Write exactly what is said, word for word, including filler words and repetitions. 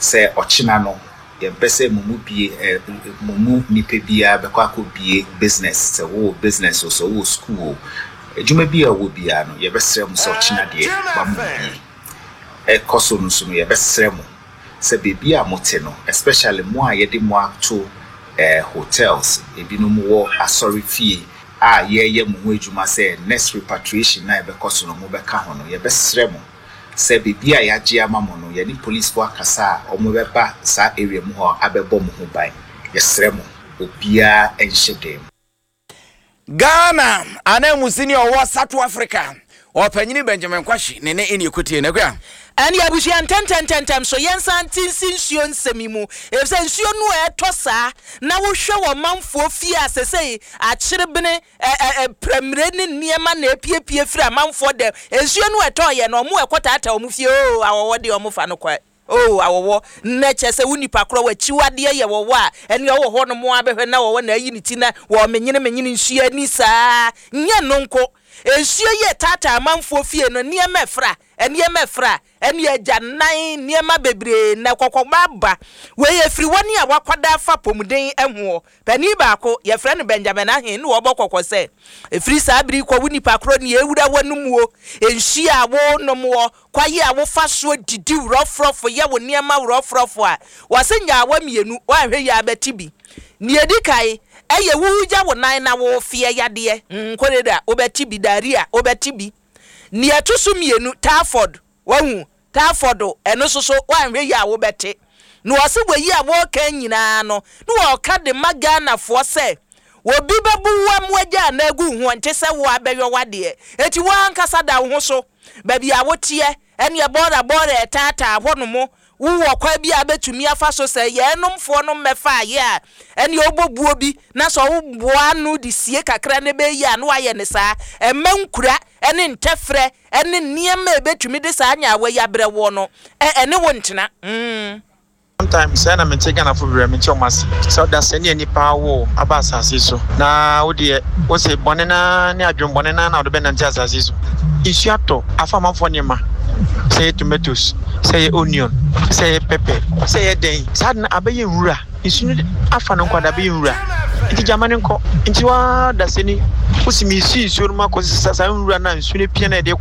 say ochina no ye pese mumu bie mumu nipa bia be kwa ko bie business say wo business so wo school ejuma bia wo bia no ye besere mu so ochina de ba mu bie e koso no so no ye besere mu say bibia mote no especially mo a ye de mo ato eh hotels ebinum wo asori fie a ye ye mu ho ejuma say next repatriation na e be koso no mo be ka ho no ye besere mu se bibia ya gie amamo no ye ni police for akasa omo beba sa area mu ho abebo mu ho ban ye sremo obia enhedem Ghana anamu senior wa South Africa opanyini Benjamin Kwashi ne ne eni ekotie na kwa ani abushia ntentententem so yensan tinsin nsuo nsemimu efse nsuo no etosa na wo hwe wo manfo fie asesei achirebene premre ne niema na epiepie fira manfo de nsuo no etoye no mo ekota ata omu fie o awowo de omu fa no kwa oh awowo na chese wunipa kro wa chiwade ye wowo a ene wo ho no mo abehwe na wowo na ayi ni ti na wo menyene menyene nsuo ni saa nye nonko nsuo ye tata manfo fie no niema efra eniema efra eni agya nan niema bebre na kokoma ba we ye firi woni a wakwada afa pomuden ehwo pani baako ye frɛ no Benjamin ahen no obokokɔ sɛ efiri sabiri kwa wuni pakro ne ewura wanumuo enhia wo nomwo kwaye a wo fa so didi wrɔfrɔfo ye wo niema wrɔfrɔfo a wasenya wa mienu wa hwe ya betibi ne edikai eye wuja wo nan na wo fie yade nkoreda obetibi daria obetibi ni atusu mienu Tarford wahu Tarford eno soso wanhwe ya wo bete no wose weyi a wo kan nyina no no wo ka de magana fo se wo bi bebuwa moagya na agu ho nte se wo abehwe wade eti wankasa da wo so ba bia wo tie ene e bora bora etata hono mo wo kwa bia betumi afa so se ye nomfo no mefa ye a ene obobuo bi na so wo boa no de sie kakra ne be yi a no aye ne saa emankura ene ntefre ene niema ebetumi de saa nya awa ya bre wo no ene wo ntena mm sometimes I am taking a full remedy mass so that's any any power about so na wo de wo se bonena ne adwon bonena na wo be nan tia so isuato afama fo nyema say tomatoes say onion say pepper say den sad na abaye wura isu afa no kwada abaye wura nti jamani nko nti wa da seni usimi isu isu no makosi sasa wura na isu ne pia na de